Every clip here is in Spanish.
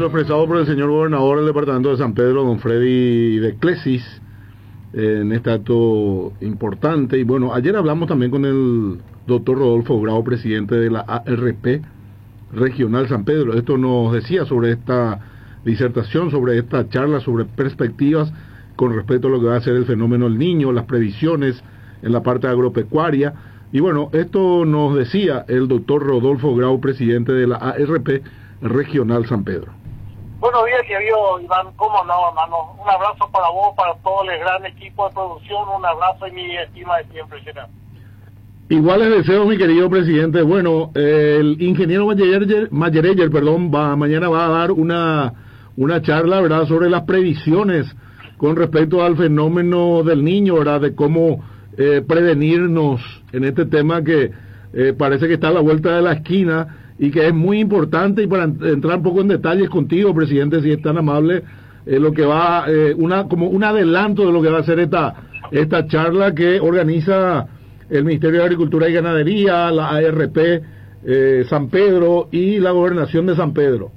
expresado por el señor gobernador del departamento de San Pedro, don Freddy de Clesis, en este acto importante. Y bueno, ayer hablamos también con el doctor Rodolfo Grau, presidente de la ARP Regional San Pedro. Esto nos decía sobre esta disertación, sobre esta charla, sobre perspectivas con respecto a lo que va a ser el fenómeno del Niño, las previsiones en la parte agropecuaria. Y bueno, esto nos decía el doctor Rodolfo Grau, presidente de la ARP Regional San Pedro. Buenos días, querido Iván. ¿Cómo andamos, hermano? Un abrazo para vos, para todo el gran equipo de producción. Un abrazo y mi estima de siempre, será. Iguales deseos, mi querido presidente. Bueno, el ingeniero Mayereyer, mañana va a dar una charla, ¿verdad?, sobre las previsiones con respecto al fenómeno del Niño, ¿verdad?, de cómo prevenirnos en este tema que parece que está a la vuelta de la esquina y que es muy importante. Y para entrar un poco en detalles contigo, presidente, si es tan amable, lo que va, como un adelanto de lo que va a ser esta charla que organiza el Ministerio de Agricultura y Ganadería, la ARP San Pedro y la Gobernación de San Pedro.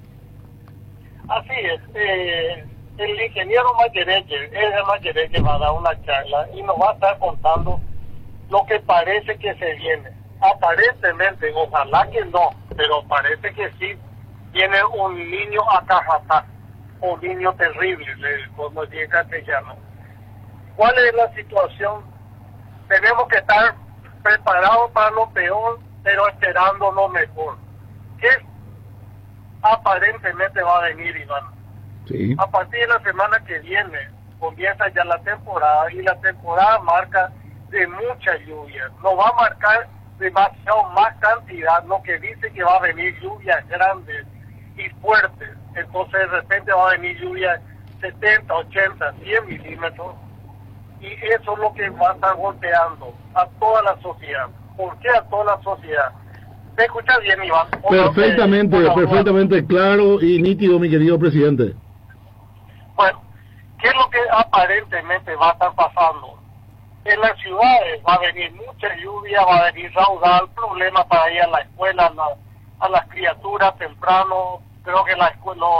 Así es. El ingeniero Mayereche va a dar una charla y nos va a estar contando lo que parece que se viene. Aparentemente, ojalá que no, pero parece que sí, viene un niño acajatá, un niño terrible, como dice en castellano. ¿Cuál es la situación? Tenemos que estar preparados para lo peor, pero esperando lo mejor. ¿Qué aparentemente va a venir, Iván? Sí. A partir de la semana que viene comienza ya la temporada, y la temporada marca de mucha lluvia. No va a marcar demasiado más cantidad, lo que dice que va a venir lluvias grandes y fuertes. Entonces de repente va a venir lluvia 70, 80, 100 milímetros, y eso es lo que va a estar golpeando a toda la sociedad. ¿Por qué a toda la sociedad? ¿Me escuchas bien, Iván? Perfectamente claro y nítido, mi querido presidente. Bueno, ¿qué es lo que aparentemente va a estar pasando? En las ciudades va a venir mucha lluvia, va a venir raudal, problemas para ir a la escuela, a las criaturas temprano. Creo que la escuela